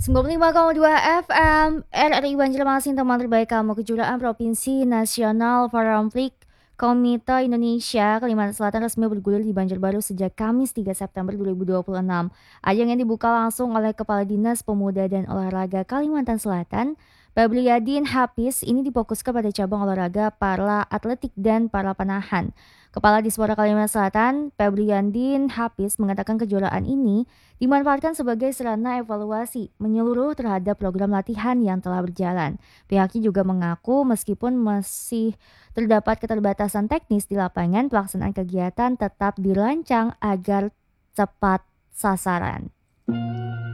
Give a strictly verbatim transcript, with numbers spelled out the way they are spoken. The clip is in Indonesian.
sembilan puluh lima koma dua F M R R I Banjarmasin, teman terbaik kamu. Kejuaraan Provinsi Nasional Paralimpik Komite Indonesia Kalimantan Selatan resmi bergulir di Banjarbaru sejak Kamis tiga September dua ribu dua puluh enam. Ajang yang dibuka langsung oleh Kepala Dinas Pemuda dan Olahraga Kalimantan Selatan, Febriadin Hafiz, ini difokuskan pada cabang olahraga para atletik dan para panahan. Kepala Dispora Kalimantan Selatan, Febriadin Hafiz, mengatakan kejuaraan ini dimanfaatkan sebagai sarana evaluasi menyeluruh terhadap program latihan yang telah berjalan. Pihaknya juga mengaku meskipun masih terdapat keterbatasan teknis di lapangan, pelaksanaan kegiatan tetap dirancang agar tepat sasaran.